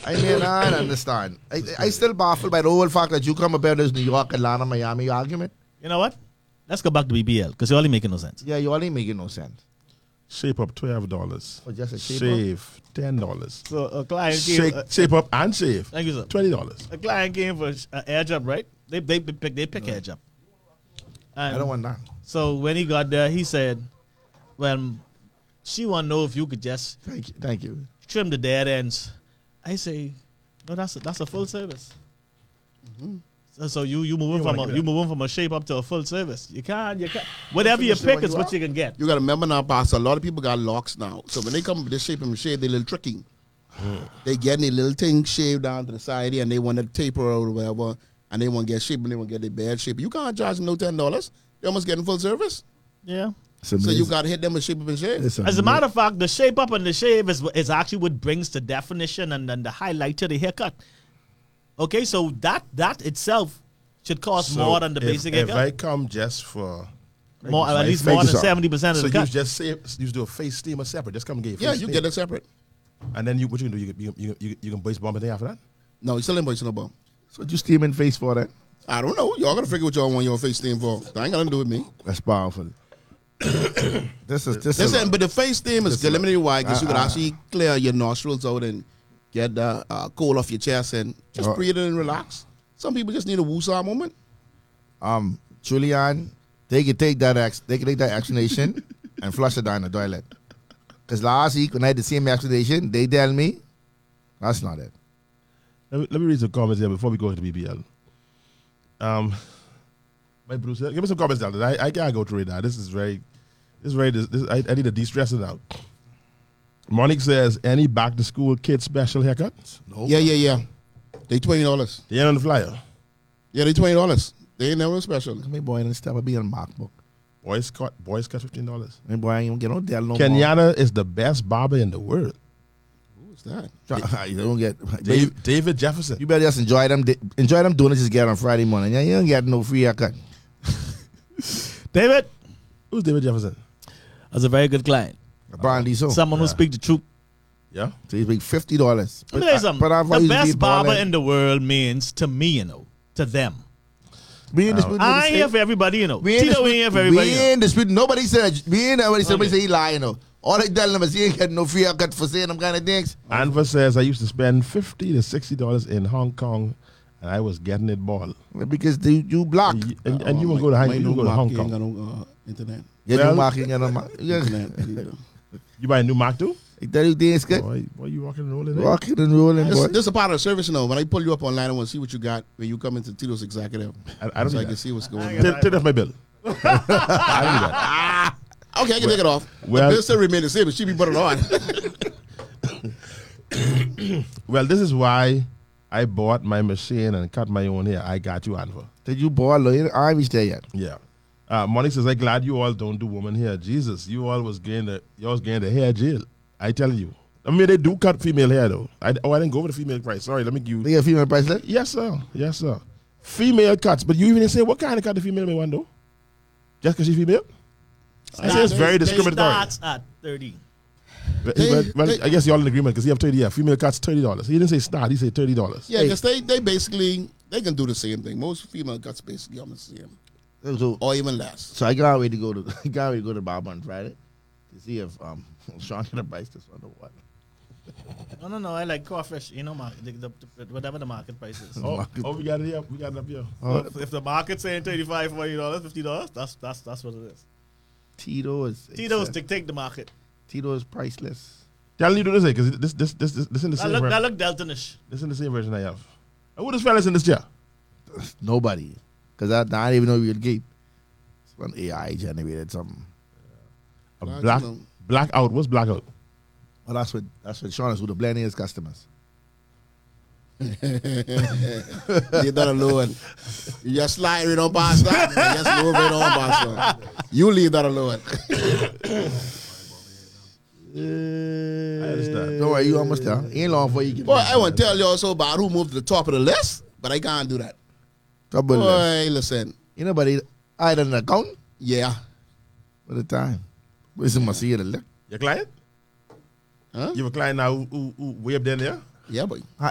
I mean, I understand. I still baffled by the whole fact that you come up here this New York, Atlanta, Miami argument. You know what? Let's go back to BBL because you're only making no sense. Yeah, you only making no sense. Shape up $12. Oh, just a shave $10. So a client came. Shape up and shave. Thank you, sir. $20. A client came for an air job, right? They pick air job. I don't want that. So when he got there, he said, "Well, she want to know if you could just Thank you. trim the dead ends." I say, "No, that's a full service." Mm-hmm. So you moving from a shape up to a full service. You can't. Whatever you pick is what you can get. You got to remember now, Pastor, a lot of people got locks now. So when they come with this shape and shave, they're a little tricky. They getting a little thing shaved down to the side here and they want to taper or whatever. And they want to get shape and they want to get their bad shape. You can't charge them no $10. They're almost getting full service. Yeah. So you got to hit them with shape up and shave. As a matter of fact, the shape up and the shave is actually what brings the definition and the highlight to the haircut. Okay, so that itself should cost more than the basic haircut. If I come just for more, at least more than 70% of so the cut. you do a face steamer separate. Just come and get your Yeah, face you steam. get it separate. And then what you can do? You can base bomb a day after that. No, you still ain't voicing no bum. So you steaming face for that? I don't know. Y'all got to figure what y'all want your face steam for. That ain't got nothing to do with me. That's powerful. this is Listen, but the face steam is good. Let me tell you why. Because you can actually clear your nostrils out and get the coal off your chest and just breathe in and relax. Some people just need a woosah moment. Julian, they can take that explanation and flush it down the toilet. Because last week when I had the same explanation, they tell me that's not it. Let me read some comments here before we go into BBL. My Bruce, give me some comments down there. I can't go through it now. I need a de-stressing out. Monique says, any back to school kid special haircuts? No. Yeah. They $20. They ain't on the flyer. Yeah, they $20. They ain't never special. My boy ain't step up being MacBook. Boys cut $15. My boy ain't get no deal no Kenyatta is the best barber in the world. Who's that? more. You don't get David Jefferson. You better just enjoy them donuts you get on Friday morning. You don't get no free haircut. David, Who's David Jefferson? that's a very good client. Apparently so. Someone who speaks the truth. Yeah. So he's make $50. Let me tell you something. The the best barber in the world means, to me, to them. We ain't disputing I ain't here for everybody, Tito ain't here for everybody. We ain't disputing. Nobody said somebody say he lying, All they telling them is he ain't getting no free haircut for saying them kind of things. Anva says, I used to spend $50 to $60 in Hong Kong, and I was getting it ball. Because you black. And you will go to Hong Kong. Got no internet. You marking Internet. You buy a new Mac too? I tell you things good. Why you rocking and rolling? Rocking and rolling. This boy. is a part of the service, When I pull you up online, I want to see what you got when you come into Tito's Executive. I don't so need I can that. see what's going on. Take off my bill. I don't need that. Okay, I can take it off. Well- the bill still remain the same, but she be put it on. Well, this is why I bought my machine and cut my own hair. I got you, Anva. Did you boil it? I ain't there yet. Yeah. Monique says, I'm glad you all don't do woman hair. Jesus, you all was getting the hair jail. I tell you. I mean, they do cut female hair, though. I didn't go for the female price. Sorry, let me give you. They get female price list? Yes, sir. Female cuts. But you even didn't say what kind of cut the female may want, though? Just because she's female? I say it's very discriminatory. Starts at 30. I guess you're all in agreement because you have 30. Yeah, female cuts $30. He didn't say start. He said $30. Yeah, because they basically, they can do the same thing. Most female cuts basically almost the same. So, Or even less. so I got ready to go to the barber on Friday to see if Sean can price this one or what. No. I like crawfish. Whatever the market price is. Oh, we got it here. We got it up here. If the market's saying $35, $40, $50, that's what it is. Tito's dictate the market. Tito is priceless. Tell you do this because this in the same. That look Deltonish. This in the same version I have. And who this fella's in this chair? Nobody. Because I didn't even know we would get. It's one AI generated something. Blackout. What's blackout? Well, that's what Sean is with the blend his customers. Leave that alone. You just slide right on past that. You just move right on past that. You leave that alone. I understand. Don't worry, you almost there. Ain't long before you get. Boy, I want to tell you also about who moved to the top of the list, but I can't do that. Trouble list. Boy, listen. You know, but I had an account Yeah. for the time. Where's the see the left? Your client? Huh? You have a client now who way up there? Yeah, boy.